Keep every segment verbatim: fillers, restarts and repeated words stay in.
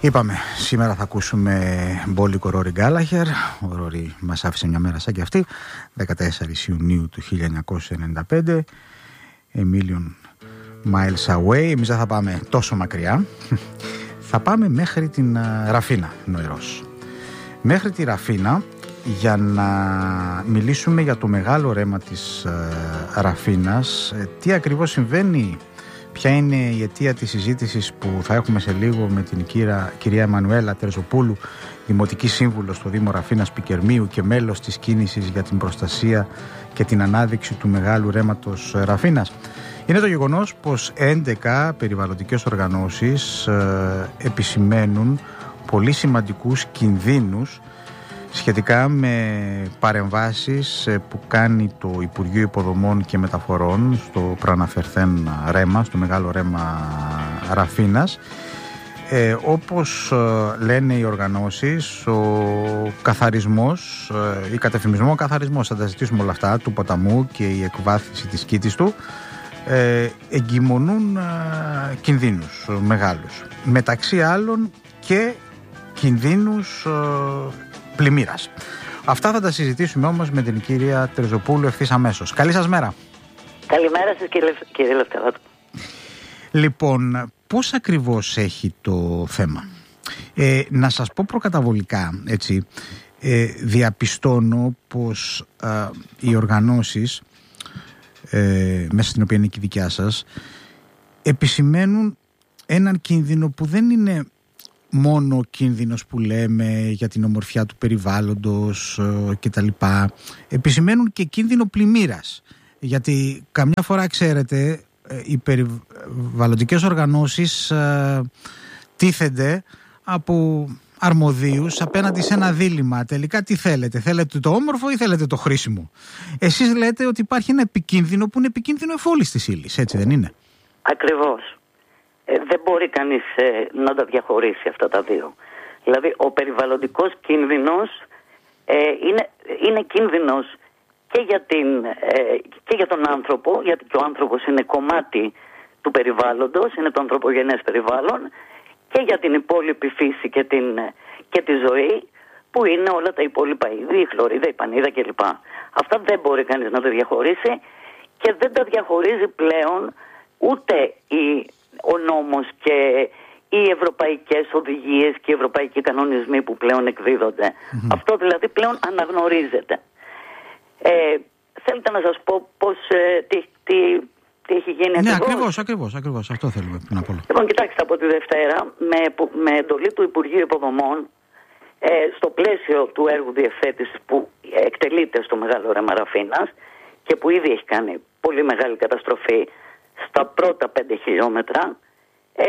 Είπαμε, σήμερα θα ακούσουμε μπόλικο Ρόρι Γκάλαχερ. Ο Ρόρι μας άφησε μια μέρα σαν και αυτή, δεκατέσσερις Ιουνίου του χίλια εννιακόσια ενενήντα πέντε. A million miles away. Εμείς δεν θα πάμε τόσο μακριά. Θα πάμε μέχρι την Ραφίνα, νοερός. Μέχρι τη Ραφίνα, για να μιλήσουμε για το μεγάλο ρέμα της Ραφίνας. Τι ακριβώς συμβαίνει, ποια είναι η αιτία της συζήτησης που θα έχουμε σε λίγο με την κυρία, κυρία Εμμανουέλα Τερζοπούλου, Δημοτική Σύμβουλο στο Δήμο Ραφίνας Πικερμείου και μέλος της κίνησης για την προστασία και την ανάδειξη του μεγάλου ρέματος Ραφίνας. Είναι το γεγονός πως έντεκα περιβαλλοντικές οργανώσεις ε, επισημαίνουν πολύ σημαντικούς κινδύνους σχετικά με παρεμβάσεις που κάνει το Υπουργείο Υποδομών και Μεταφορών στο προαναφερθέν ρέμα, στο μεγάλο ρέμα Ραφίνας. Ε, όπως ε, λένε οι οργανώσεις, ο καθαρισμός, ε, η κατεφημισμό, ο καθαρισμός, θα τα ζητήσουμε όλα αυτά, του ποταμού και η εκβάθυνση της κήτης του, ε, εγκυμονούν ε, κινδύνους μεγάλους. Μεταξύ άλλων και κινδύνους ε, πλημμύρας. Αυτά θα τα συζητήσουμε όμως με την κυρία Τερζοπούλου ευθύς αμέσως. Καλή σας μέρα. Καλημέρα σας κύριε, κύριε Λευτεράτου. Λοιπόν, πώς ακριβώς έχει το θέμα? Ε, να σας πω προκαταβολικά, έτσι, ε, διαπιστώνω πως ε, οι οργανώσεις, ε, μέσα στην οποία είναι και η δικιά σας, επισημαίνουν έναν κίνδυνο που δεν είναι μόνο ο κίνδυνος που λέμε για την ομορφιά του περιβάλλοντος ε, και τα λοιπά. Επισημαίνουν και κίνδυνο πλημμύρας. Γιατί καμιά φορά, ξέρετε, ε, οι περιβαλλοντικές οργανώσεις ε, τίθενται από αρμοδίους απέναντι σε ένα δίλημμα. Τελικά τι θέλετε? Θέλετε το όμορφο ή θέλετε το χρήσιμο? Εσείς λέτε ότι υπάρχει ένα επικίνδυνο που είναι επικίνδυνο εφόλης της ύλης, έτσι δεν είναι? Ακριβώς. Ε, δεν μπορεί κανείς ε, να τα διαχωρίσει αυτά τα δύο. Δηλαδή ο περιβαλλοντικός κίνδυνος ε, είναι, είναι κίνδυνος και για, την, ε, και για τον άνθρωπο, γιατί και ο άνθρωπος είναι κομμάτι του περιβάλλοντος, είναι το ανθρωπογενές περιβάλλον, και για την υπόλοιπη φύση και, την, και τη ζωή, που είναι όλα τα υπόλοιπα είδη, η χλωρίδα, η πανίδα κλπ. Αυτά δεν μπορεί κανείς να τα διαχωρίσει και δεν τα διαχωρίζει πλέον ούτε η ο νόμος και οι ευρωπαϊκές οδηγίες και οι ευρωπαϊκοί κανονισμοί που πλέον εκδίδονται. Mm-hmm. Αυτό δηλαδή πλέον αναγνωρίζεται. Ε, θέλετε να σας πω πώς, ε, τι, τι, τι έχει γίνει? Ναι, ακριβώς, ακριβώς, ακριβώς, αυτό θέλουμε να πω. Λοιπόν, κοιτάξτε, από τη Δευτέρα, με, με εντολή του Υπουργείου Υποδομών, ε, στο πλαίσιο του έργου διευθέτησης που εκτελείται στο μεγάλο ρέμα Ραφίνας και που ήδη έχει κάνει πολύ μεγάλη καταστροφή στα πρώτα πέντε χιλιόμετρα, ε,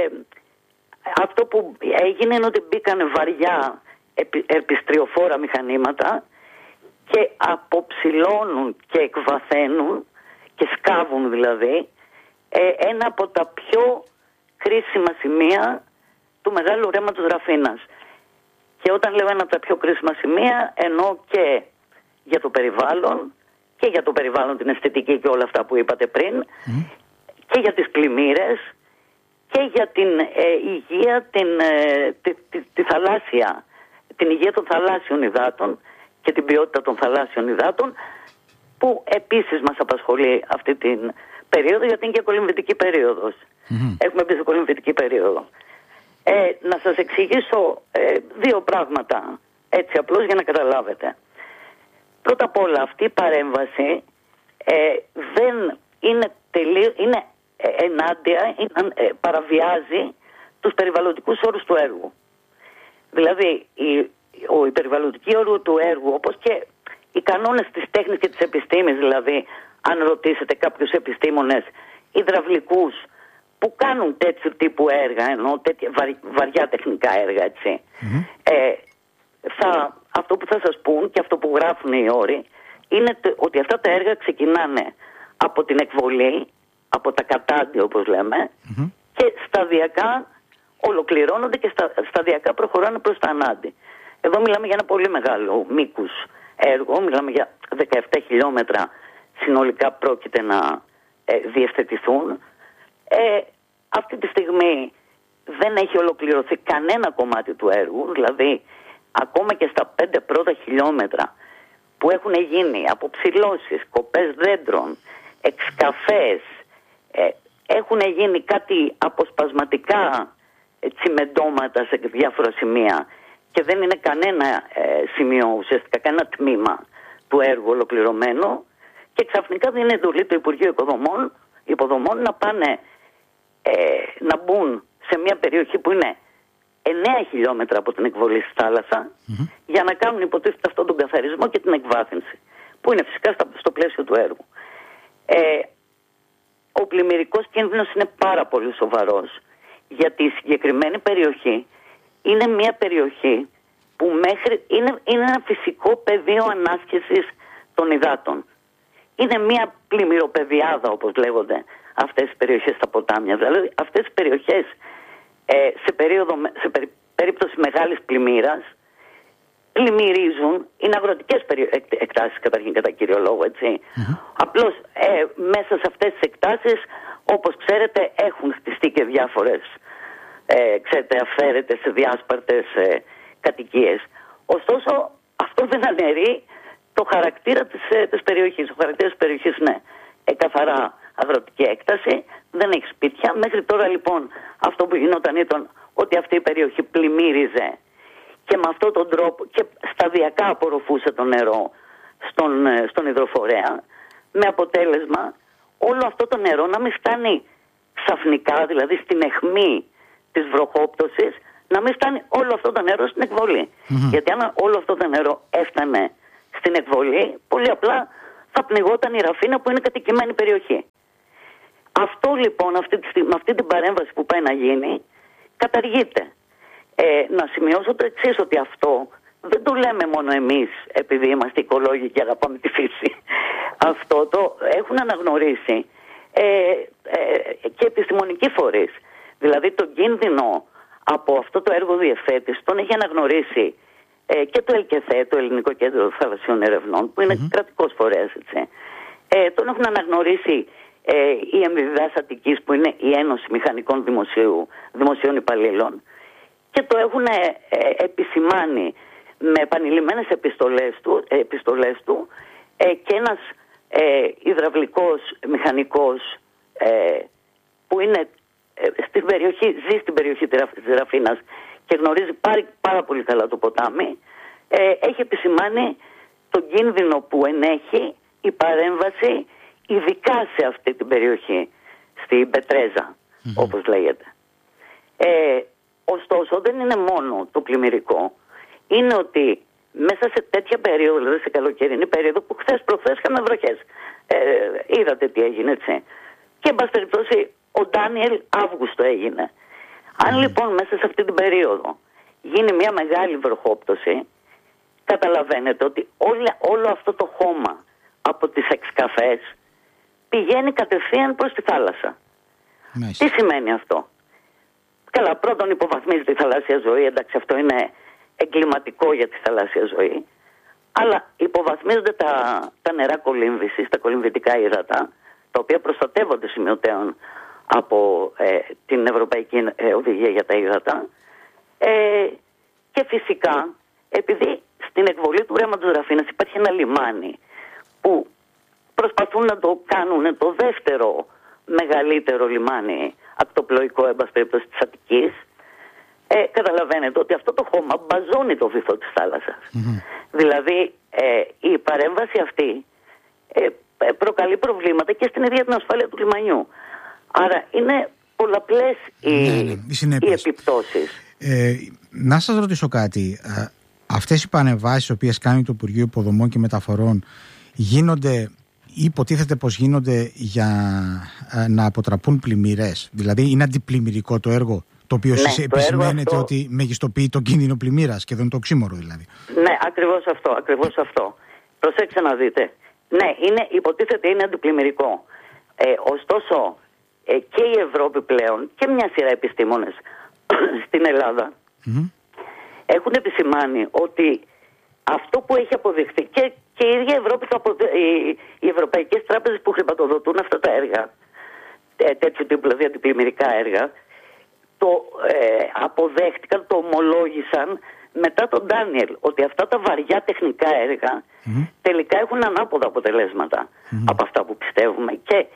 αυτό που έγινε είναι ότι μπήκαν βαριά επι, επιστριοφόρα μηχανήματα και αποψηλώνουν και εκβαθαίνουν και σκάβουν δηλαδή ε, ένα από τα πιο κρίσιμα σημεία του μεγάλου ρέματος Ραφίνας. Και όταν λέω ένα από τα πιο κρίσιμα σημεία, εννοώ και για το περιβάλλον και για το περιβάλλον, την αισθητική και όλα αυτά που είπατε πριν, mm. και για τις πλημμύρες και για την ε, υγεία, την, ε, τη, τη, τη θαλάσσια, την υγεία των θαλάσσιων υδάτων και την ποιότητα των θαλάσσιων υδάτων, που επίσης μας απασχολεί αυτή την περίοδο, γιατί είναι και κολυμβητική περίοδος. Mm-hmm. Έχουμε μπει σε κολυμβητική περίοδο. Ε, να σας εξηγήσω ε, δύο πράγματα, έτσι απλώς για να καταλάβετε. Πρώτα απ' όλα, αυτή η παρέμβαση ε, δεν είναι τελείως, είναι ενάντια, είναι, ε, παραβιάζει τους περιβαλλοντικούς όρους του έργου. Δηλαδή, η, ο, η περιβαλλοντική όρου του έργου, όπως και οι κανόνες της τέχνης και της επιστήμης, δηλαδή, αν ρωτήσετε κάποιους επιστήμονες υδραυλικούς που κάνουν τέτοιου τύπου έργα, ενώ τέτοια βαρ, βαριά τεχνικά έργα, έτσι, mm-hmm. ε, θα, αυτό που θα σας πούν και αυτό που γράφουν οι όροι είναι το, ότι αυτά τα έργα ξεκινάνε από την εκβολή, από τα κατάντια όπως λέμε, mm-hmm. και σταδιακά ολοκληρώνονται και στα, σταδιακά προχωράνε προς τα ανάντι. Εδώ μιλάμε για ένα πολύ μεγάλο μήκους έργο, μιλάμε για δεκαεπτά χιλιόμετρα συνολικά πρόκειται να ε, διευθετηθούν. Ε, αυτή τη στιγμή δεν έχει ολοκληρωθεί κανένα κομμάτι του έργου, δηλαδή ακόμα και στα πέντε πρώτα χιλιόμετρα που έχουν γίνει αποψηλώσεις, κοπές δέντρων, εξκαφές, ε, έχουν γίνει κάτι αποσπασματικά ε, τσιμεντώματα σε διάφορα σημεία και δεν είναι κανένα ε, σημείο, ουσιαστικά κανένα τμήμα του έργου ολοκληρωμένο, και ξαφνικά δίνει εντολή το Υπουργείο Υποδομών, Υποδομών να πάνε ε, να μπουν σε μια περιοχή που είναι εννέα χιλιόμετρα από την εκβολή στη θάλασσα, mm-hmm. για να κάνουν υποτίθεται αυτόν τον καθαρισμό και την εκβάθυνση, που είναι φυσικά στο πλαίσιο του έργου. Ε, ο πλημμυρικός κίνδυνος είναι πάρα πολύ σοβαρός, γιατί η συγκεκριμένη περιοχή είναι μια περιοχή που μέχρι είναι, είναι ένα φυσικό πεδίο ανάσχεσης των υδάτων. Είναι μια πλημμυροπεδιάδα, όπως λέγονται αυτές οι περιοχές στα ποτάμια. Δηλαδή αυτές οι περιοχές ε, σε, περίοδο, σε περί, περίπτωση μεγάλης πλημμύρας πλημμυρίζουν, είναι αγροτικές περι, εκ, εκτάσεις καταρχήν κατά κύριο λόγο, έτσι. Mm-hmm. Απλώς ε, μέσα σε αυτές τις εκτάσεις, όπως ξέρετε, έχουν χτιστεί και διάφορες ε, ξέρετε, αφαίρετες σε διάσπαρτες ε, κατοικίες. Ωστόσο αυτό δεν αναιρεί το χαρακτήρα της, ε, της περιοχής. Ο χαρακτήρας της περιοχής είναι ε, καθαρά αγροτική έκταση, δεν έχει σπίτια. Μέχρι τώρα λοιπόν αυτό που γινόταν ήταν ότι αυτή η περιοχή πλημμύριζε και με αυτόν τον τρόπο και σταδιακά απορροφούσε το νερό στον, ε, στον υδροφορέα, με αποτέλεσμα όλο αυτό το νερό να μην φτάνει ξαφνικά, δηλαδή στην αιχμή της βροχόπτωσης, να μην φτάνει όλο αυτό το νερό στην εκβολή. Mm-hmm. Γιατί αν όλο αυτό το νερό έφτανε στην εκβολή, πολύ απλά θα πνιγόταν η Ραφίνα που είναι κατοικημένη περιοχή. Αυτό λοιπόν, αυτή τη, με αυτή την παρέμβαση που πάει να γίνει, καταργείται. Ε, να σημειώσω το εξής, ότι αυτό δεν το λέμε μόνο εμείς επειδή είμαστε οικολόγοι και αγαπάμε τη φύση. Αυτό το έχουν αναγνωρίσει ε, ε, και επιστημονικοί φορείς. Δηλαδή τον κίνδυνο από αυτό το έργο διευθέτηση τον έχει αναγνωρίσει ε, και το ΕΛΚΕΘΕ, το Ελληνικό Κέντρο Θαλασσίων Ερευνών, που είναι mm-hmm. κρατικός φορέας, έτσι. Ε, τον έχουν αναγνωρίσει ε, η Εμβιβάς Αττικής, που είναι η Ένωση Μηχανικών Δημοσίου, Δημοσίων Υπαλλήλων, και το έχουν ε, ε, επισημάνει με επανειλημμένες επιστολές του, ε, επιστολές του ε, και ένας ε, υδραυλικός μηχανικός ε, που είναι ε, στην περιοχή, ζει στην περιοχή της Ραφίνας και γνωρίζει πάρα, πάρα πολύ καλά το ποτάμι, ε, έχει επισημάνει τον κίνδυνο που ενέχει η παρέμβαση ειδικά σε αυτή την περιοχή, στην Πετρέζα, mm-hmm. όπως λέγεται. Ε, ωστόσο δεν είναι μόνο το πλημμυρικό, είναι ότι μέσα σε τέτοια περίοδο, δηλαδή σε καλοκαιρινή περίοδο, που χθες προχθές είχαμε βροχές, ε, είδατε τι έγινε, έτσι. Και εν πάση περιπτώσει ο Ντάνιελ Αύγουστο έγινε. Mm. Αν λοιπόν μέσα σε αυτή την περίοδο γίνει μια μεγάλη βροχόπτωση, καταλαβαίνετε ότι όλο, όλο αυτό το χώμα από τις εξκαφές πηγαίνει κατευθείαν προς τη θάλασσα. Mm. Τι σημαίνει αυτό? Καλά, πρώτον υποβαθμίζεται η θαλάσσια ζωή, εντάξει, αυτό είναι εγκληματικό για τη θαλάσσια ζωή, αλλά υποβαθμίζονται τα, τα νερά κολύμβησης, τα κολυμβητικά ύδατα, τα οποία προστατεύονται σημειωτέων από ε, την Ευρωπαϊκή ε, Οδηγία για τα Ύδατα, ε, και φυσικά επειδή στην εκβολή του ρέματος Ραφίνας υπάρχει ένα λιμάνι που προσπαθούν να το κάνουν το δεύτερο μεγαλύτερο λιμάνι ακτοπλοϊκό, εν πάση περιπτώσει, της Αττικής, ε, καταλαβαίνετε ότι αυτό το χώμα μπαζώνει το βυθό της θάλασσας. Mm-hmm. Δηλαδή ε, η παρέμβαση αυτή ε, προκαλεί προβλήματα και στην ίδια την ασφάλεια του λιμανιού. Άρα είναι πολλαπλές οι, ναι, ναι, οι επιπτώσεις. Ε, να σας ρωτήσω κάτι. Ε, αυτές οι πανεμβάσεις οι οποίες κάνει το Υπουργείο Υποδομών και Μεταφορών γίνονται ή υποτίθεται πως γίνονται για ε, να αποτραπούν πλημμύρες? Δηλαδή είναι αντιπλημμυρικό το έργο, το οποίο εσείς ναι, επισημαίνετε αυτό... ότι μεγιστοποιεί τον κίνδυνο πλημμύρας και δεν είναι το οξύμορο δηλαδή? Ναι, ακριβώς αυτό, ακριβώς αυτό. Προσέξτε να δείτε. Ναι, είναι, υποτίθεται είναι αντιπλημμυρικό. Ε, ωστόσο ε, και η Ευρώπη πλέον και μια σειρά επιστήμονες στην Ελλάδα mm-hmm. έχουν επισημάνει ότι αυτό που έχει αποδειχθεί και, και η ίδια Ευρώπη, το αποδε... οι, οι ευρωπαϊκές τράπεζες που χρηματοδοτούν αυτά τα έργα, ε, τέτοιου τύπου δηλαδή αντιπλημμυρικά έργα, το ε, αποδέχτηκαν, το ομολόγησαν μετά τον Ντάνιελ, ότι αυτά τα βαριά τεχνικά έργα mm-hmm. τελικά έχουν ανάποδα αποτελέσματα mm-hmm. από αυτά που πιστεύουμε. Και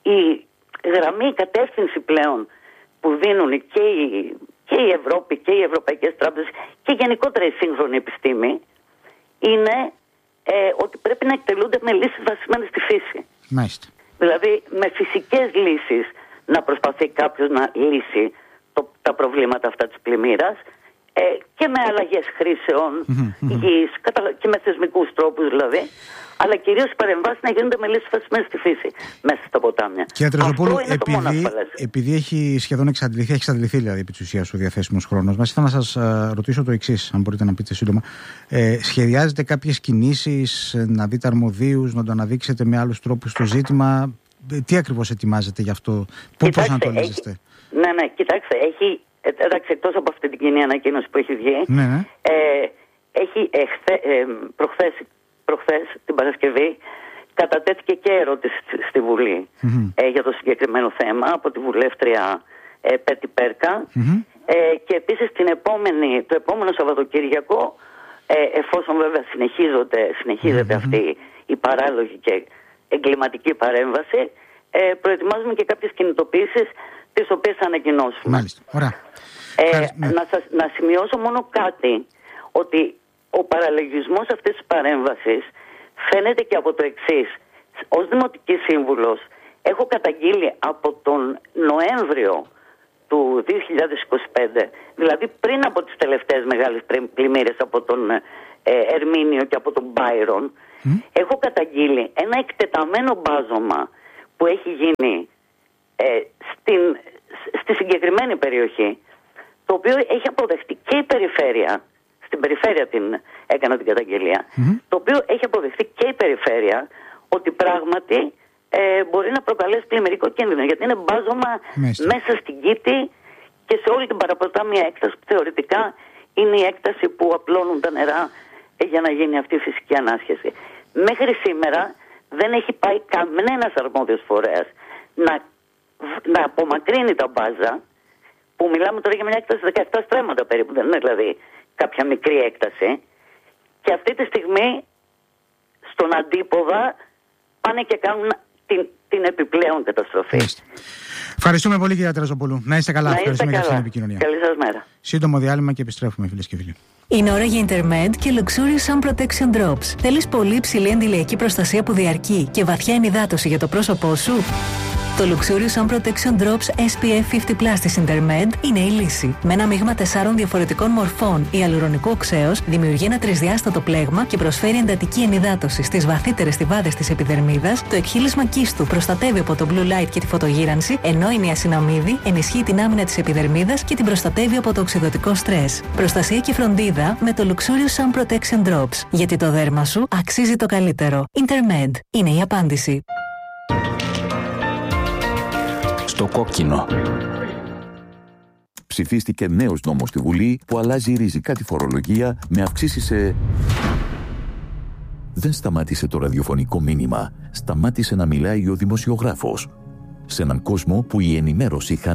η γραμμή, η κατεύθυνση πλέον που δίνουν και η, και η Ευρώπη και οι ευρωπαϊκές τράπεζες και γενικότερα η σύγχρονη επιστήμη είναι ε, ότι πρέπει να εκτελούνται με λύσεις βασισμένες στη φύση. Μάλιστα. Δηλαδή με φυσικές λύσεις να προσπαθεί κάποιος να λύσει το, τα προβλήματα αυτά της πλημμύρας ε, και με αλλαγές χρήσεων mm-hmm. γης και με θεσμικούς τρόπους δηλαδή, αλλά κυρίως οι παρεμβάσεις να γίνονται με λύσεις βασισμένες στη φύση μέσα στα ποτάμια. Κύριε Τερζοπούλου, επειδή, επειδή έχει σχεδόν εξαντληθεί, έχει εξαντληθεί δηλαδή επί της ουσίας ο διαθέσιμος χρόνος μας, ήθελα να σας uh, ρωτήσω το εξής, αν μπορείτε να πείτε σύντομα. Ε, σχεδιάζετε κάποιες κινήσεις, να δείτε αρμοδίους, να το αναδείξετε με άλλους τρόπους το ζήτημα? Τι ακριβώς ετοιμάζετε γι' αυτό, πού προσανατολίζεστε? Ναι, ναι, κοιτάξτε, έχει, εντάξει, εκτός από αυτή την κοινή ανακοίνωση που έχει βγει, ναι, ναι. Ε, έχει εχθε, ε, προχθές, προχθές την Παρασκευή κατατέθηκε και ερώτηση στη Βουλή mm-hmm. ε, για το συγκεκριμένο θέμα από τη βουλεύτρια ε, Πέτη Πέρκα mm-hmm. ε, και επίσης την επόμενη, το επόμενο Σαββατοκύριακο, ε, εφόσον βέβαια συνεχίζεται mm-hmm. αυτή η παράλογη και εγκληματική παρέμβαση, ε, προετοιμάζουμε και κάποιες κινητοποιήσεις τις οποίες θα ανακοινώσουμε. Μάλιστα. Ωραία. Ε, να, σας, να σημειώσω μόνο κάτι, ότι ο παραλογισμός αυτής της παρέμβασης φαίνεται και από το εξής. Ως Δημοτική Σύμβουλος έχω καταγγείλει από τον Νοέμβριο του δύο χιλιάδες είκοσι πέντε, δηλαδή πριν από τις τελευταίες μεγάλες πλημμύρες από τον ε, Ερμήνιο και από τον Μπάιρον, mm. έχω καταγγείλει ένα εκτεταμένο μπάζωμα που έχει γίνει ε, στην, στη συγκεκριμένη περιοχή, το οποίο έχει αποδεχτεί και η περιφέρεια, στην περιφέρεια την έκανα την καταγγελία, mm-hmm. το οποίο έχει αποδεχτεί και η περιφέρεια ότι πράγματι ε, μπορεί να προκαλέσει πλημμυρικό κίνδυνο, γιατί είναι μπάζωμα Μέστα. μέσα στην Κήτη και σε όλη την παραποτάμια έκταση που θεωρητικά είναι η έκταση που απλώνουν τα νερά ε, για να γίνει αυτή η φυσική ανάσχεση. Μέχρι σήμερα δεν έχει πάει κανένας αρμόδιος φορέας να, να απομακρύνει τα μπάζα, που μιλάμε τώρα για μια έκταση δεκαεπτά στρέμματα περίπου, δεν είναι δηλαδή κάποια μικρή έκταση, και αυτή τη στιγμή στον αντίποδα πάνε και κάνουν την, την επιπλέον καταστροφή. Μάλιστα. Ευχαριστούμε πολύ, κυρία Τερζοπούλου. Να είστε καλά. Να είστε Ευχαριστούμε καλά. για αυτή την επικοινωνία. Καλή σας μέρα. Σύντομο διάλειμμα και επιστρέφουμε, φίλες και φίλοι. Είναι ώρα για Intermed και Luxurious Sun Protection Drops. Θέλεις πολύ υψηλή αντιλιακή προστασία που διαρκεί και βαθιά ενυδάτωση για το πρόσωπό σου? Το Luxurious Sun Protection Drops ες πι εφ πενήντα πλας της Intermed είναι η λύση. Με ένα μείγμα τεσσάρων διαφορετικών μορφών ιαλουρονικού οξέως δημιουργεί ένα τρισδιάστατο πλέγμα και προσφέρει εντατική ενυδάτωση στις βαθύτερες στιβάδες της επιδερμίδας. Το εκχύλισμα κύστου προστατεύει από το blue light και τη φωτογύρανση, ενώ η νιασιναμίδη ενισχύει την άμυνα της επιδερμίδας και την προστατεύει από το οξυδωτικό στρες. Προστασία και φροντίδα με το Luxurious Sun Protection Drops. Γιατί το δέρμα σου αξίζει το καλύτερο. Intermed είναι η απάντηση. Το κόκκινο. Ψηφίστηκε νέος νόμος στη Βουλή που αλλάζει ριζικά τη φορολογία με αυξήσεις σε... Δεν σταμάτησε το ραδιοφωνικό μήνυμα. Σταμάτησε να μιλάει ο δημοσιογράφος. Σε έναν κόσμο που η ενημέρωση